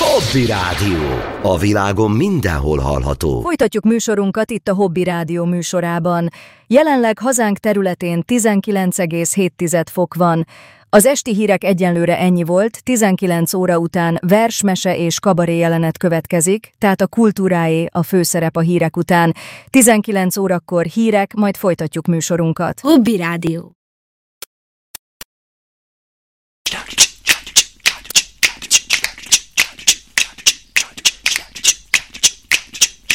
Hobby Rádió. A világon mindenhol hallható. Folytatjuk műsorunkat itt a Hobby Rádió műsorában. Jelenleg hazánk területén 19,7 fok van. Az esti hírek egyenlőre ennyi volt, 19 óra után versmese és kabaré jelenet következik, tehát a kultúráé a főszerep a hírek után. 19 órakor hírek, majd folytatjuk műsorunkat. Hobby Rádió.